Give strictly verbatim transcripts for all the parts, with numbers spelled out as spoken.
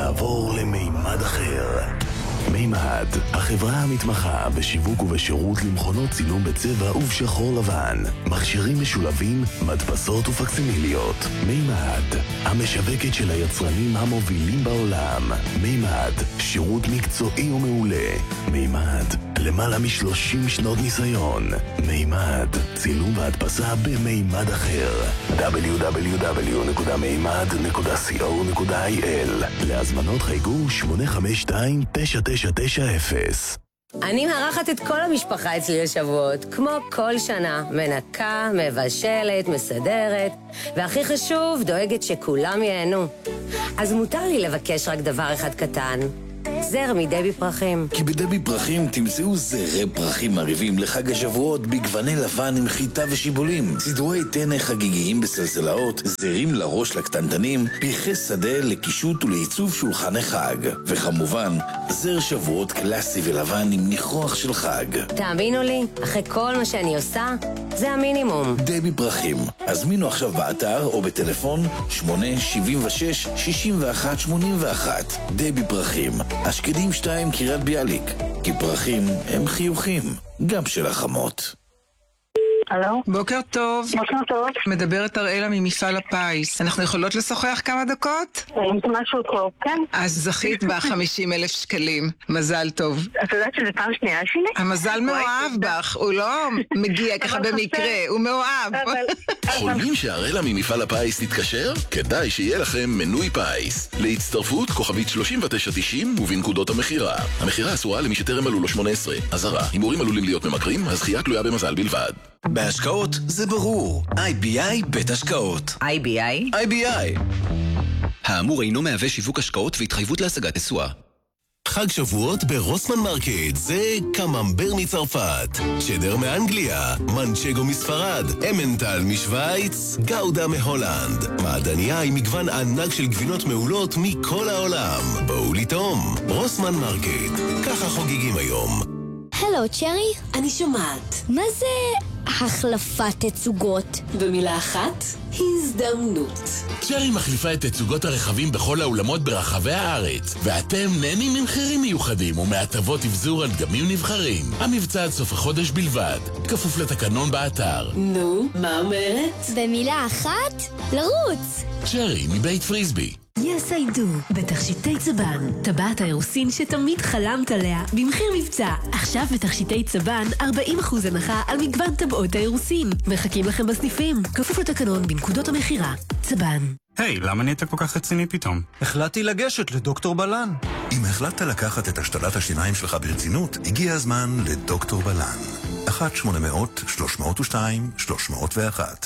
נעבור למימד אחר. מימד, החברה המתמחה בשיווק ובשירות למכונות צילום בצבע ובשחור לבן, מכשירים משולבים, מדפסות ופקסימיליות. מימד, המשווקת של היצרנים המובילים בעולם. מימד, שירות מקצועי ומעולה. מימד, למעלה משלושים שנות ניסיון. מימד, צילום והדפסה במימד אחר. דאבליו דאבליו דאבליו נקודה מימד נקודה סי או נקודה איי אל. להזמנות חייגו שמונה חמש שתיים תשע תשע תשע אפס. אני מארחת את כל המשפחה אצלי לשבועות, כמו כל שנה, מנקה, מבשלת, מסדרת, והכי חשוב, דואגת שכולם ייהנו. אז מותר לי לבקש רק דבר אחד קטן, זר מדבי פרחים. כי בדבי פרחים תמצאו זרי פרחים מריבים לחג השבועות בגווני לבן עם חיטה ושיבולים, סידורי טנא חגיגיים בסלסלאות, זרים לראש לקטנטנים, פרחי שדה לקישוט ולעיצוב שולחני חג, וכמובן זר שבועות קלאסי ולבן עם ניחוח של חג. תאמינו לי, אחרי כל מה שאני עושה, זה המינימום. דבי פרחים, הזמינו עכשיו באתר או בטלפון שמונה שבעים ושש שישים ואחת שמונים ואחת. דבי פרחים, אשקדים שתיים קריית ביאליק, כי פרחים הם חיוכים, גם של החמות. הלו? בוקר טוב. בוקר טוב. מדברת אראלה ממפעל הפיס. אנחנו יכולות לשוחח כמה דקות? אם זה משהו טוב, כן. אז זכית ב-חמישים אלף שקלים. מזל טוב. את יודעת שזה פעם שנייה שלי? המזל מאוהב בך, הוא לא מגיע ככה במקרה, הוא מאוהב. חולמים שאראלה ממפעל הפיס תתקשר? כדאי שיהיה לכם מנוי פיס. להצטרפות כוכבית שלושים ותשע תשעים ובנקודות המחירה. המחירה אסורה למי שטרם מלאו לו שמונה עשרה. אזהרה, הימורים עלולים להיות ממכרים, הזכייה תלויה במזל בלבד. בהשקעות זה ברור. איי בי איי בית השקעות. איי בי איי? איי בי איי. האמור אינו מהווה שיווק השקעות והתחייבות להשגת תשואה. חג שבועות ברוסמן מרקט זה קממבר מצרפת, צ'דר מאנגליה, מנצ'גו מספרד, אמנטל משוויץ, גאודה מהולנד, מעדניה עם מגוון ענק של גבינות מעולות מכל העולם. בואו לטעום. רוסמן מרקט, ככה חוגגים היום. הלו, צ'רי? אני שומעת. מה זה החלפת תצוגות? במילה אחת, הזדמנות. צ'רי מחליפה את תצוגות הרכבים בכל האולמות ברחבי הארץ, ואתם נהנים ממחירים מיוחדים ומהטבות אבזור על דגמים נבחרים. המבצע עד סוף החודש בלבד, כפוף לתקנון באתר. נו, מה אומרת? במילה אחת, לרוץ. צ'רי מבית פריסבי. Yes I do, בתכשיטי צבן, טבעת האירוסין שתמיד חלמת עליה, במחיר מבצע. עכשיו בתכשיטי צבן, ארבעים אחוז הנחה על מגוון טבעות האירוסין. מחכים לכם בסניפים, כפוף לתקנון בנקודות המחירה. צבן. היי, hey, למה נהיית כל כך רציני פתאום? החלטתי לגשת לדוקטור בלן. אם החלטת לקחת את השתלת השיניים שלך ברצינות, הגיע הזמן לדוקטור בלן. אחת שמונה מאות שלוש מאות ושתיים שלוש מאות ואחת.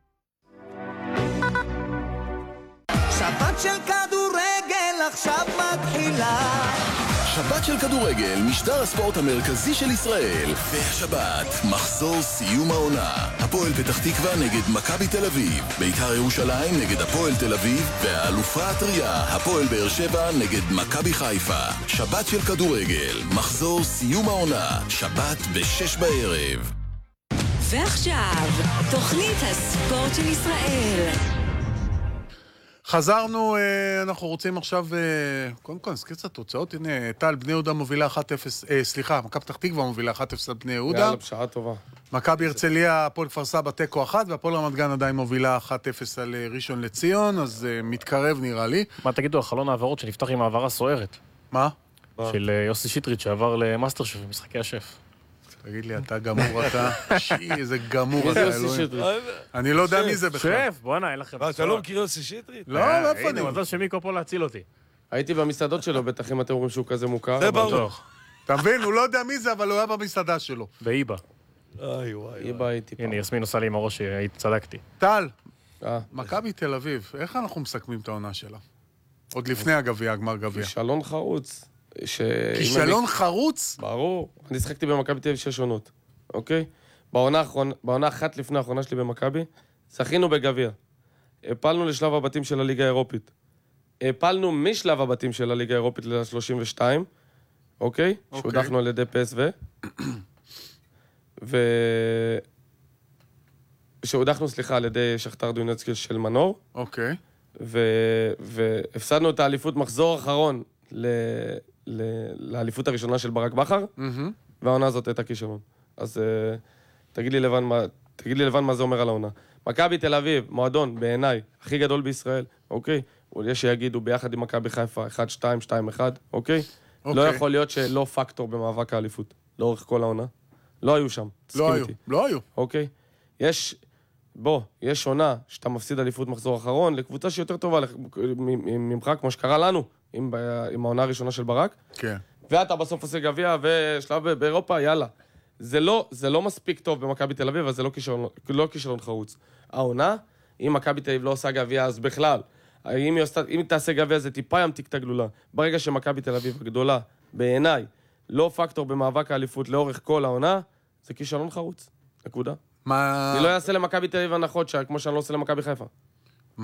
שבת של כדורגל עכשיו מתחילה. שבת של כדורגל, משדר הספורט המרכזי של ישראל. והשבת, מחזור סיום העונה. הפועל פתח תקווה נגד מכבי תל אביב, בית"ר ירושלים נגד הפועל תל אביב, והאלופה הטריה, הפועל באר שבע נגד מכבי חיפה. שבת של כדורגל, מחזור סיום העונה. שבת בשש בערב. ועכשיו, תוכנית הספורט של ישראל. חזרנו, אנחנו רוצים עכשיו, קודם כל נזכיר קצת תוצאות, הנה, טל, בני יהודה מובילה אחת אפס, סליחה, מכבי פתח תקווה מובילה אחת אפס על בני יהודה. יאללה, בשעה טובה. מכבי הרצליה, הפועל כפר סבא תיקו אחת, והפועל רמת גן עדיין מובילה אחת אפס על ראשון לציון, אז מתקרב נראה לי. מה תגידו, החלון העברות שנפתח עם העברה סוערת? מה? של יוסי שטרית שעבר למאסטר שף, משחקי השף. תגיד לי, אתה גמור, אתה שיעי, איזה גמור אתה, אלוהים. אני לא יודע מי זה בכלל. שף, בוא'נה, אין לכם. אתה לא מכיר יוסי שטרית? לא, לא איפה אני. הנה, מזל שמיקו פה להציל אותי. הייתי במסעדות שלו, בטח אם אתם אומרים שהוא כזה מוכר. זה ברור. אתה מבין, הוא לא יודע מי זה, אבל הוא היה במסעדה שלו. באיבא. איי וואי. איבא הייתי פה. הנה, יסמין עושה לי עם הראש שהיית צדקתי. טל, מכבי תל אביב, איך אנחנו מסכמים את העונה שלה? עוד לפני הגביע, הגמר גביע. כישלון חרוץ. כישלון חרוץ? ברור. אני שחקתי במכבי תל אביב שש עונות, אוקיי? בעונה אחת לפני האחרונה שלי במכבי, זכינו בגביע. הפלנו לשלב הבתים של הליגה האירופית. הפלנו משלב הבתים של הליגה האירופית ל-שלושים ושתיים, אוקיי? שהודחנו על ידי פי אס וי. ו... שהודחנו, סליחה, על ידי שכתר דוינצקי של מנור. אוקיי. והפסדנו את האליפות מחזור האחרון לאליפות הראשונה של ברק בכר, והעונה הזאת הייתה כישרון. אז תגיד לי לבן מה, תגיד לי לבן מה זה אומר על העונה. מכבי תל אביב, מועדון, בעיניי, הכי גדול בישראל, אוקיי? יש שיגידו ביחד עם מכבי חיפה, אחת שתיים, שתיים אחת, אוקיי? לא יכול להיות שלא פקטור במאבק האליפות, לאורך כל העונה. לא היו שם. לא היו, לא היו. אוקיי? יש, בוא, יש עונה שאתה מפסיד אליפות מחזור אחרון, לקבוצה שיותר טובה ממך, כמו שקרה לנו, עם, עם העונה הראשונה של ברק. כן. ואתה בסוף עושה גביע ושלב באירופה, יאללה. זה לא, זה לא מספיק טוב במכבי תל אביב, אז זה לא כישרון, לא כישרון חרוץ. העונה, אם מכבי תל אביב לא עושה גביע, אז בכלל. אם היא, עושה, אם היא תעשה גביע, זה טיפה ימתיק את הגלולה. ברגע שמכבי תל אביב הגדולה, בעיניי, לא פקטור במאבק האליפות לאורך כל העונה, זה כישרון חרוץ. נקודה. מה... אני לא אעשה למכבי תל אביב הנחות, כמו שאני לא עושה למכבי חיפה.